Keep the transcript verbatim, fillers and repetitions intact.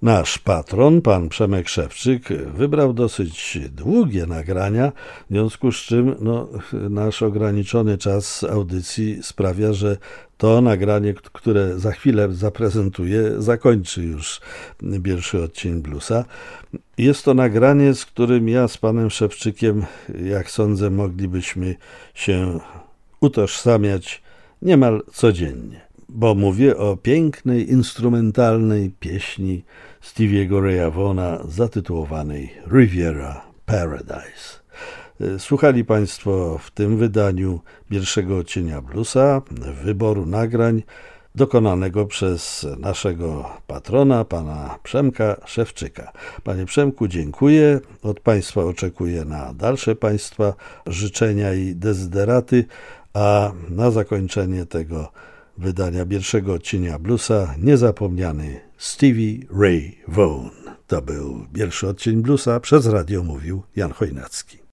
Nasz patron, pan Przemek Szewczyk, wybrał dosyć długie nagrania, w związku z czym no, nasz ograniczony czas audycji sprawia, że to nagranie, które za chwilę zaprezentuję, zakończy już pierwszy odcień bluesa. Jest to nagranie, z którym ja z panem Szewczykiem, jak sądzę, moglibyśmy się utożsamiać niemal codziennie. Bo mówię o pięknej, instrumentalnej pieśni Stevie'ego Raya Vaughana zatytułowanej Riviera Paradise. Słuchali Państwo w tym wydaniu pierwszego odcienia bluesa wyboru nagrań dokonanego przez naszego patrona, pana Przemka Szewczyka. Panie Przemku, dziękuję. Od Państwa oczekuję na dalsze Państwa życzenia i dezyderaty, a na zakończenie tego wydania pierwszego odcienia bluesa niezapomniany Stevie Ray Vaughan. To był pierwszy odcień bluesa, przez radio mówił Jan Chojnacki.